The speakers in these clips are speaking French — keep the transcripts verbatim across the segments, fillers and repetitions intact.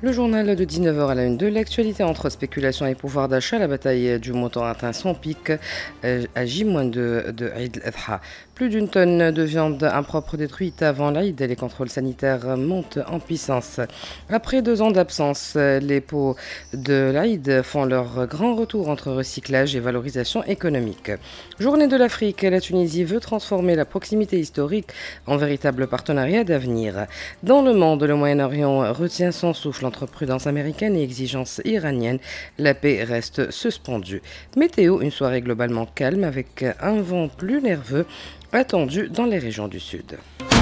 Le journal de dix-neuf heures à la une de l'actualité entre spéculation et pouvoir d'achat. La bataille du montant atteint son pic euh, à J-deux de Eid al-Adha. Plus d'une tonne de viande impropre détruite avant l'Aïd. Les contrôles sanitaires montent en puissance. Après deux ans d'absence, les pots de l'Aïd font leur grand retour entre recyclage et valorisation économique. Journée de l'Afrique, la Tunisie veut transformer la proximité historique en véritable partenariat d'avenir. Dans le monde, le Moyen-Orient retient son souffle entre prudence américaine et exigence iranienne. La paix reste suspendue. Météo, une soirée globalement calme avec un vent plus nerveux attendu dans les régions du sud.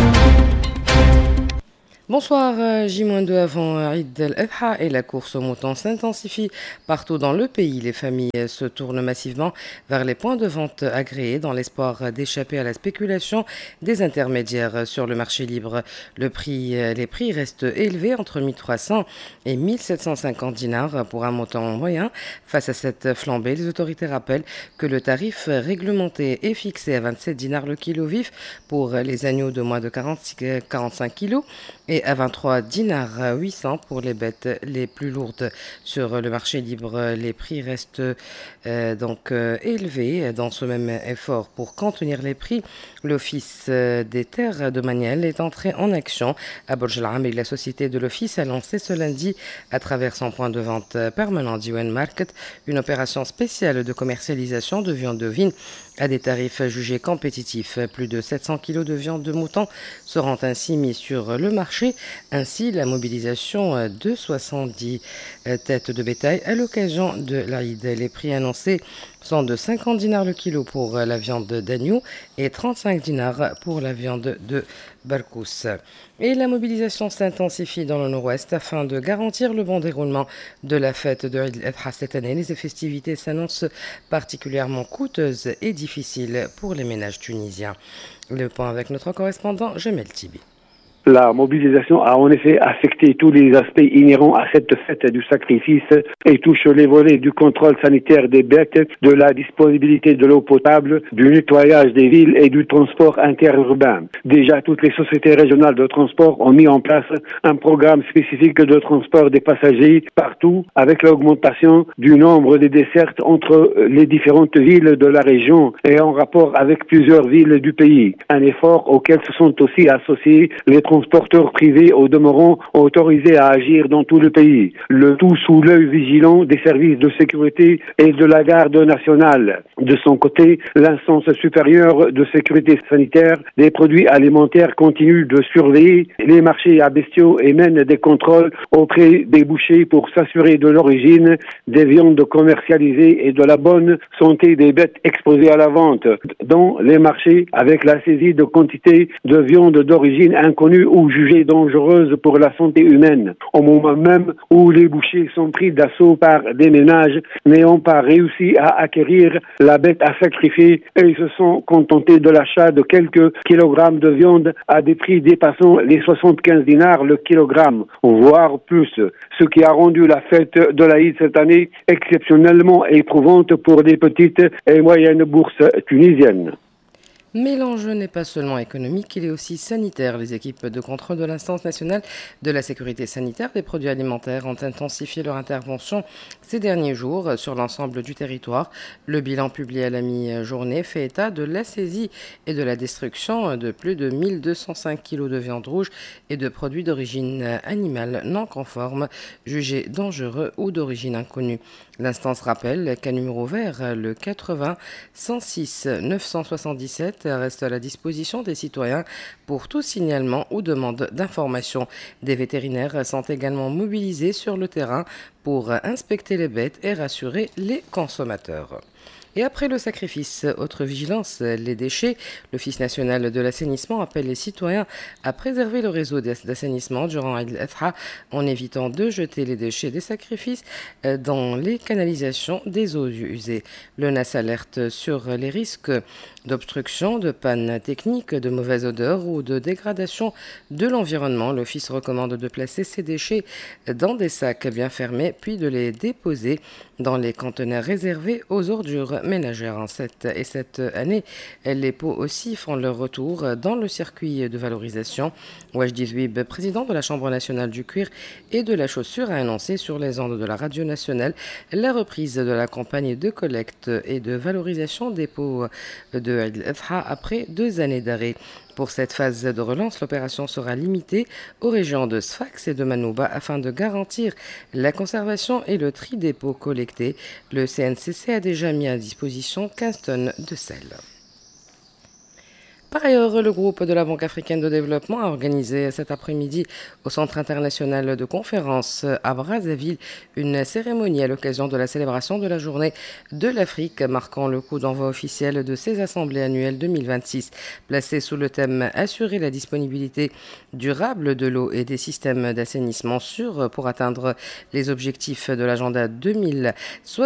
Bonsoir, J deux avant Eid al-Adha et la course aux moutons s'intensifie partout dans le pays. Les familles se tournent massivement vers les points de vente agréés dans l'espoir d'échapper à la spéculation des intermédiaires sur le marché libre. Le prix, les prix restent élevés entre mille trois cents et mille sept cent cinquante dinars pour un mouton moyen. Face à cette flambée, les autorités rappellent que le tarif réglementé est fixé à vingt-sept dinars le kilo vif pour les agneaux de moins de quarante, quarante-cinq kilos et à vingt-trois dinars huit cents pour les bêtes les plus lourdes. Sur le marché libre, les prix restent euh, donc euh, élevés. Dans ce même effort pour contenir les prix, l'Office des terres de Maniel est entré en action à Borj Al-Amri. La société de l'Office a lancé ce lundi, à travers son point de vente permanent Diwan Market, une opération spéciale de commercialisation de viande bovine à des tarifs jugés compétitifs. Plus de sept cents kilos de viande de mouton seront ainsi mis sur le marché. Ainsi, la mobilisation de soixante-dix têtes de bétail à l'occasion de l'Aïd. Les prix annoncés sont de cinquante dinars le kilo pour la viande d'agneau et trente-cinq dinars pour la viande de barkous. Et la mobilisation s'intensifie dans le nord-ouest afin de garantir le bon déroulement de la fête de Eid al-Adha cette année. Les festivités s'annoncent particulièrement coûteuses et difficiles pour les ménages tunisiens. Le point avec notre correspondant Jamel Tibi. La mobilisation a en effet affecté tous les aspects inhérents à cette fête du sacrifice et touche les volets du contrôle sanitaire des bêtes, de la disponibilité de l'eau potable, du nettoyage des villes et du transport interurbain. Déjà, toutes les sociétés régionales de transport ont mis en place un programme spécifique de transport des passagers partout, avec l'augmentation du nombre des dessertes entre les différentes villes de la région et en rapport avec plusieurs villes du pays. Un effort auquel se sont aussi associés les transporteurs privés au demeurant autorisés à agir dans tout le pays. Le tout sous l'œil vigilant des services de sécurité et de la garde nationale. De son côté, l'instance supérieure de sécurité sanitaire des produits alimentaires continue de surveiller les marchés à bestiaux et mène des contrôles auprès des bouchers pour s'assurer de l'origine des viandes commercialisées et de la bonne santé des bêtes exposées à la vente dans les marchés, avec la saisie de quantités de viande d'origine inconnue ou jugées dangereuses pour la santé humaine, au moment même où les bouchers sont pris d'assaut par des ménages n'ayant pas réussi à acquérir la bête à sacrifier et ils se sont contentés de l'achat de quelques kilogrammes de viande à des prix dépassant les soixante-quinze dinars le kilogramme, voire plus, ce qui a rendu la fête de l'Aïd cette année exceptionnellement éprouvante pour des petites et moyennes bourses tunisiennes. Mais l'enjeu n'est pas seulement économique, il est aussi sanitaire. Les équipes de contrôle de l'Instance nationale de la sécurité sanitaire des produits alimentaires ont intensifié leur intervention ces derniers jours sur l'ensemble du territoire. Le bilan publié à la mi-journée fait état de la saisie et de la destruction de plus de mille deux cent cinq kilos de viande rouge et de produits d'origine animale non conformes, jugés dangereux ou d'origine inconnue. L'instance rappelle qu'un numéro vert, le quatre-vingts cent six neuf cent soixante-dix-sept, reste à la disposition des citoyens pour tout signalement ou demande d'information. Des vétérinaires sont également mobilisés sur le terrain pour inspecter les bêtes et rassurer les consommateurs. Et après le sacrifice, autre vigilance, les déchets. L'Office national de l'assainissement appelle les citoyens à préserver le réseau d'assainissement durant Eid al-Adha en évitant de jeter les déchets des sacrifices dans les canalisations des eaux usées. Le N A S alerte sur les risques d'obstruction, de panne technique, de mauvaise odeur ou de dégradation de l'environnement. L'Office recommande de placer ces déchets dans des sacs bien fermés puis de les déposer dans les conteneurs réservés aux ordures ménagères. En cette, et cette année, les pots aussi font leur retour dans le circuit de valorisation. Wajdi Zouib, président de la Chambre nationale du cuir et de la chaussure, a annoncé sur les ondes de la radio nationale la reprise de la campagne de collecte et de valorisation des pots de Eid al-Adha après deux années d'arrêt. Pour cette phase de relance, l'opération sera limitée aux régions de Sfax et de Manouba afin de garantir la conservation et le tri des pots collectés. Le C N C C a déjà mis à disposition quinze tonnes de sel. Par ailleurs, le groupe de la Banque africaine de développement a organisé cet après-midi au Centre international de conférences à Brazzaville une cérémonie à l'occasion de la célébration de la journée de l'Afrique, marquant le coup d'envoi officiel de ces assemblées annuelles deux mille vingt-six, placées sous le thème « Assurer la disponibilité durable de l'eau et des systèmes d'assainissement sûrs pour atteindre les objectifs de l'agenda deux mille soixante-trois »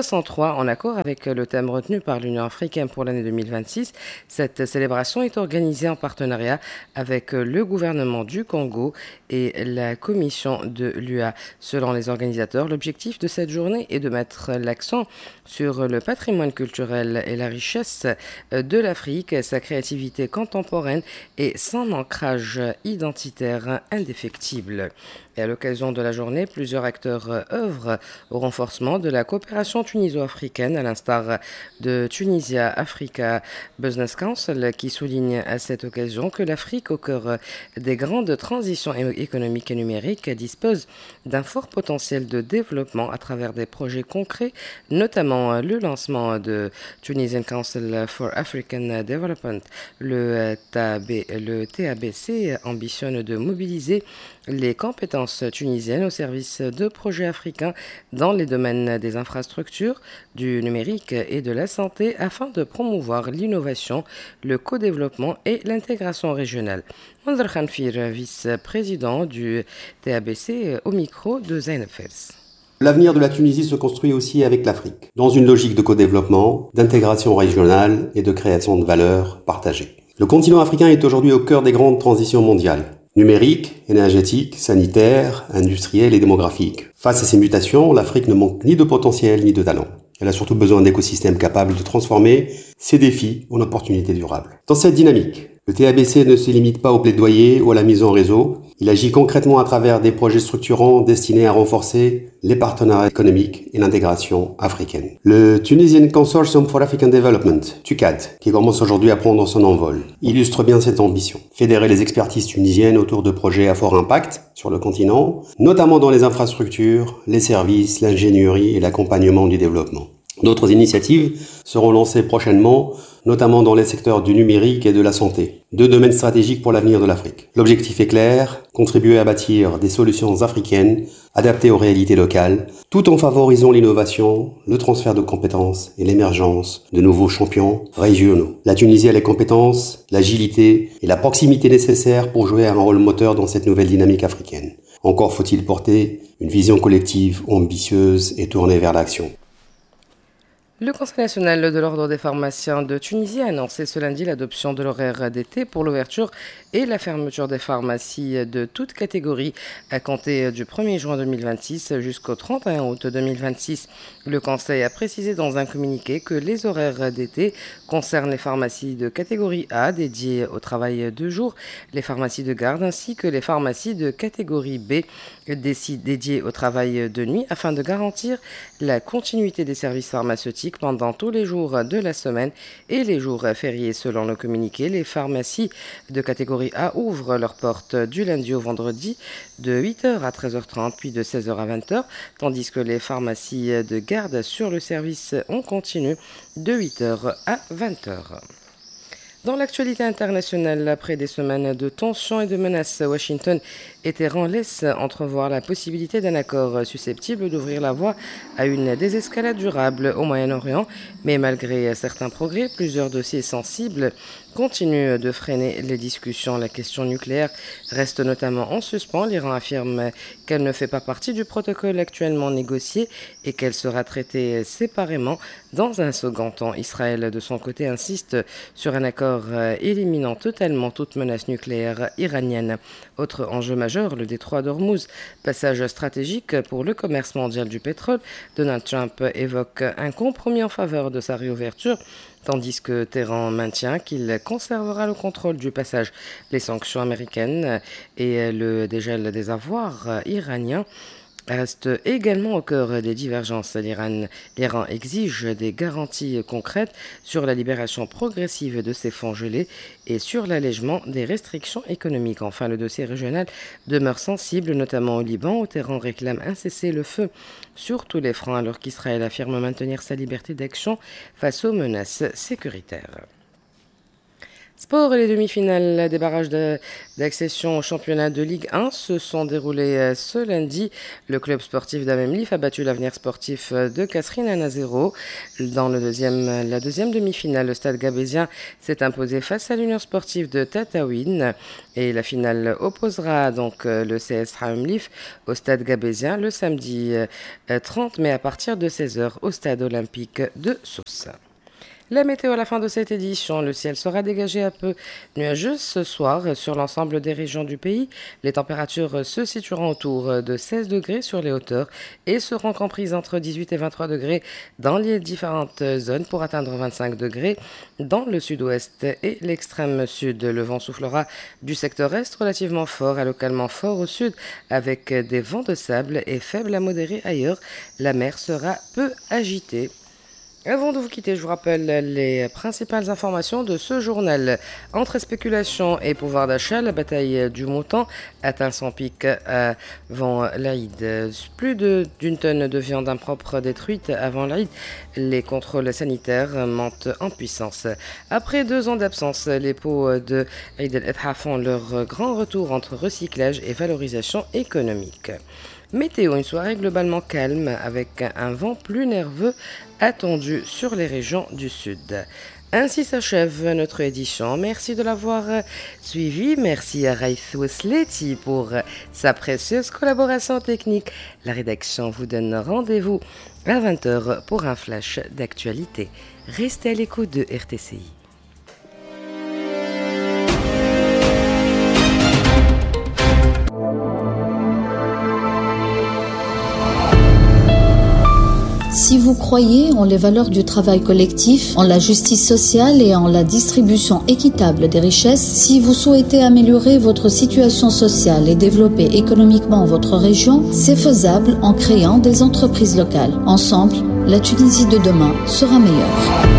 en accord avec le thème retenu par l'Union africaine pour l'année deux mille vingt-six. Cette célébration est organisée organisé en partenariat avec le gouvernement du Congo et la commission de l'U A. Selon les organisateurs, l'objectif de cette journée est de mettre l'accent sur le patrimoine culturel et la richesse de l'Afrique, sa créativité contemporaine et son ancrage identitaire indéfectible. Et à l'occasion de la journée, plusieurs acteurs œuvrent au renforcement de la coopération tuniso-africaine, à l'instar de Tunisia Africa Business Council, qui souligne à cette occasion que l'Afrique, au cœur des grandes transitions économiques et numériques, dispose d'un fort potentiel de développement à travers des projets concrets, notamment le lancement de Tunisian Council for African Development. Le T A B C ambitionne de mobiliser les compétences tunisiennes au service de projets africains dans les domaines des infrastructures, du numérique et de la santé afin de promouvoir l'innovation, le co-développement et l'intégration régionale. Manzar Khanfir, vice-président du T A B C, au micro de Zainab Fels. L'avenir de la Tunisie se construit aussi avec l'Afrique, dans une logique de co-développement, d'intégration régionale et de création de valeurs partagées. Le continent africain est aujourd'hui au cœur des grandes transitions mondiales. Numérique, énergétique, sanitaire, industrielle et démographique. Face à ces mutations, l'Afrique ne manque ni de potentiel ni de talent. Elle a surtout besoin d'écosystèmes capables de transformer ces défis en opportunités durables. Dans cette dynamique, le T A B C ne se limite pas au plaidoyer ou à la mise en réseau. Il agit concrètement à travers des projets structurants destinés à renforcer les partenariats économiques et l'intégration africaine. Le Tunisian Consortium for African Development, T U C A D, qui commence aujourd'hui à prendre son envol, illustre bien cette ambition. Fédérer les expertises tunisiennes autour de projets à fort impact sur le continent, notamment dans les infrastructures, les services, l'ingénierie et l'accompagnement du développement. D'autres initiatives seront lancées prochainement, notamment dans les secteurs du numérique et de la santé, deux domaines stratégiques pour l'avenir de l'Afrique. L'objectif est clair, contribuer à bâtir des solutions africaines adaptées aux réalités locales, tout en favorisant l'innovation, le transfert de compétences et l'émergence de nouveaux champions régionaux. La Tunisie a les compétences, l'agilité et la proximité nécessaires pour jouer un rôle moteur dans cette nouvelle dynamique africaine. Encore faut-il porter une vision collective, ambitieuse et tournée vers l'action. Le Conseil national de l'Ordre des pharmaciens de Tunisie a annoncé ce lundi l'adoption de l'horaire d'été pour l'ouverture et la fermeture des pharmacies de toutes catégories à compter du premier juin deux mille vingt-six jusqu'au trente et un août deux mille vingt-six. Le Conseil a précisé dans un communiqué que les horaires d'été concernent les pharmacies de catégorie A dédiées au travail de jour, les pharmacies de garde ainsi que les pharmacies de catégorie B dédiées au travail de nuit afin de garantir la continuité des services pharmaceutiques pendant tous les jours de la semaine et les jours fériés. Selon le communiqué, les pharmacies de catégorie A ouvrent leurs portes du lundi au vendredi de huit heures à treize heures trente puis de seize heures à vingt heures, tandis que les pharmacies de garde assurent le service en continu de huit heures à vingt heures. Dans l'actualité internationale, après des semaines de tensions et de menaces, Washington et Téhéran laissent entrevoir la possibilité d'un accord susceptible d'ouvrir la voie à une désescalade durable au Moyen-Orient. Mais malgré certains progrès, plusieurs dossiers sensibles continue de freiner les discussions. La question nucléaire reste notamment en suspens. L'Iran affirme qu'elle ne fait pas partie du protocole actuellement négocié et qu'elle sera traitée séparément dans un second temps. Israël, de son côté, insiste sur un accord éliminant totalement toute menace nucléaire iranienne. Autre enjeu majeur, le détroit d'Ormuz, passage stratégique pour le commerce mondial du pétrole. Donald Trump évoque un compromis en faveur de sa réouverture, tandis que Téhéran maintient qu'il conservera le contrôle du passage. Les sanctions américaines et le dégel des avoirs iraniens restent également au cœur des divergences. L'Iran, l'Iran exige des garanties concrètes sur la libération progressive de ces fonds gelés et sur l'allègement des restrictions économiques. Enfin, le dossier régional demeure sensible, notamment au Liban, où Téhéran réclame un cessez-le-feu sur tous les fronts, alors qu'Israël affirme maintenir sa liberté d'action face aux menaces sécuritaires. Sport et les demi-finales des barrages de, d'accession au championnat de Ligue un se sont déroulées ce lundi. Le club sportif d'Amemlif a battu l'avenir sportif de Catherine un à zéro. Dans le deuxième, la deuxième demi-finale, le Stade Gabésien s'est imposé face à l'Union sportive de Tataouine. Et la finale opposera donc le C S Amemlif au Stade Gabésien le samedi trente mai à partir de seize heures au Stade olympique de Sousse. La météo à la fin de cette édition, le ciel sera dégagé un peu nuageux ce soir sur l'ensemble des régions du pays. Les températures se situeront autour de seize degrés sur les hauteurs et seront comprises entre dix-huit et vingt-trois degrés dans les différentes zones pour atteindre vingt-cinq degrés dans le sud-ouest et l'extrême sud. Le vent soufflera du secteur est relativement fort à localement fort au sud avec des vents de sable et faibles à modérés ailleurs. La mer sera peu agitée. Avant de vous quitter, je vous rappelle les principales informations de ce journal. Entre spéculation et pouvoir d'achat, la bataille du mouton atteint son pic avant l'Aïd. Plus de, d'une tonne de viande impropre détruite avant l'Aïd. Les contrôles sanitaires montent en puissance. Après deux ans d'absence, les pots de Eid al-Adha font leur grand retour entre recyclage et valorisation économique. Météo, une soirée globalement calme avec un vent plus nerveux attendu sur les régions du sud. Ainsi s'achève notre édition. Merci de l'avoir suivi. Merci à Raïf Ousleti pour sa précieuse collaboration technique. La rédaction vous donne rendez-vous à vingt heures pour un flash d'actualité. Restez à l'écoute de R T C I. Si vous croyez en les valeurs du travail collectif, en la justice sociale et en la distribution équitable des richesses, si vous souhaitez améliorer votre situation sociale et développer économiquement votre région, c'est faisable en créant des entreprises locales. Ensemble, la Tunisie de demain sera meilleure.